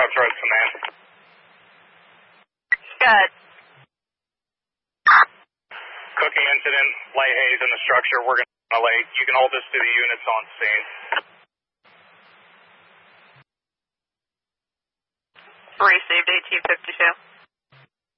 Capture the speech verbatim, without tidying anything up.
Crossroads Command. Good. Cooking incident, light haze in the structure. We're going to lay. You can hold this to the units on scene. Received eighteen fifty-two.